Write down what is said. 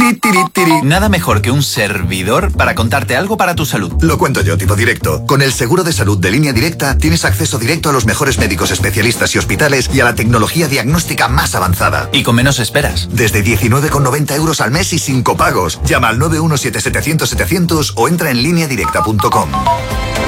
Tiri, tiri, tiri. Nada mejor que un servidor para contarte algo para tu salud. Lo cuento yo, tipo directo. Con el seguro de salud de Línea Directa tienes acceso directo a los mejores médicos especialistas y hospitales y a la tecnología diagnóstica más avanzada. Y con menos esperas. Desde 19,90 € al mes y sin copagos. Llama al 917-700-700 o entra en lineadirecta.com.